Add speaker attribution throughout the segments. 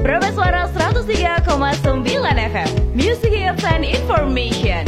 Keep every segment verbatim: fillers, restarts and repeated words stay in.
Speaker 1: Prameswara seratus tiga koma sembilan F M, Music Hits and Information.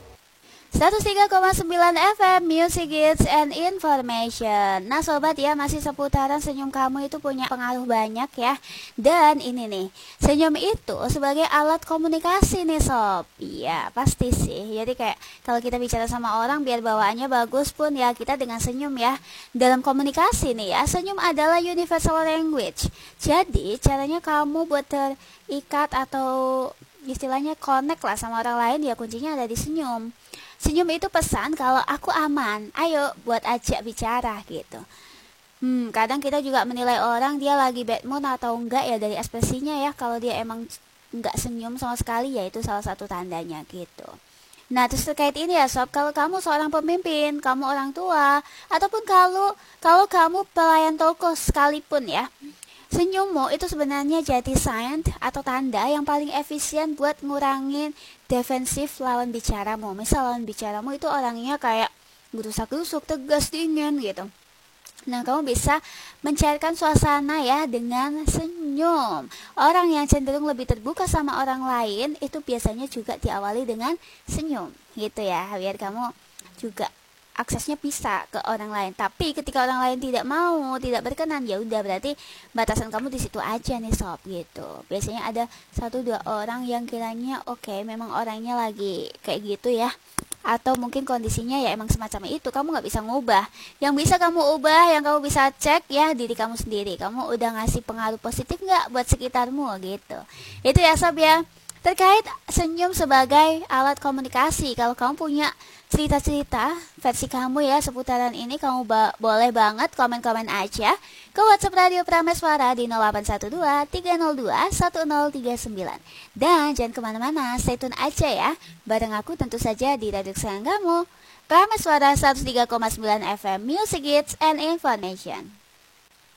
Speaker 2: seratus tiga koma sembilan F M, Music Hits and Information. Nah sobat ya, masih seputaran senyum kamu itu punya pengaruh banyak ya. Dan ini nih, senyum itu sebagai alat komunikasi nih sob. Iya pasti sih. Jadi kayak kalau kita bicara sama orang biar bawaannya bagus pun ya kita dengan senyum ya. Dalam komunikasi nih ya, senyum adalah universal language. Jadi caranya kamu buat terikat atau istilahnya connect lah sama orang lain ya, kuncinya ada di senyum. Senyum itu pesan kalau aku aman, ayo buat ajak bicara gitu. Hmm, kadang kita juga menilai orang dia lagi bad mood atau enggak ya dari ekspresinya ya. Kalau dia emang enggak senyum sama sekali ya itu salah satu tandanya gitu. Nah terus terkait ini ya sob, kalau kamu seorang pemimpin, kamu orang tua, ataupun kalau kalau kamu pelayan toko sekalipun ya, senyummu itu sebenarnya jadi sign atau tanda yang paling efisien buat ngurangin defensif lawan bicaramu. Misal lawan bicaramu itu orangnya kayak gerusak-gerusuk, tegas, dingin gitu. Nah kamu bisa mencairkan suasana ya dengan senyum. Orang yang cenderung lebih terbuka sama orang lain itu biasanya juga diawali dengan senyum gitu ya, biar kamu juga aksesnya bisa ke orang lain. Tapi ketika orang lain tidak mau, tidak berkenan, ya udah berarti batasan kamu di situ aja nih sob gitu. Biasanya ada satu dua orang yang kiranya oke, okay, memang orangnya lagi kayak gitu ya, atau mungkin kondisinya ya emang semacam itu, kamu nggak bisa ngubah. Yang bisa kamu ubah, yang kamu bisa cek ya diri kamu sendiri. Kamu udah ngasih pengaruh positif nggak buat sekitarmu gitu. Itu ya sob ya. Terkait senyum sebagai alat komunikasi, kalau kamu punya cerita-cerita versi kamu ya seputaran ini, kamu ba- boleh banget komen-komen aja ke WhatsApp Radio Prameswara di nol delapan satu dua tiga nol dua satu nol tiga sembilan. Dan jangan kemana-mana, stay tune aja ya, bareng aku tentu saja di radio kesayangan kamu, Prameswara seratus tiga koma sembilan F M, Music Hits and Information.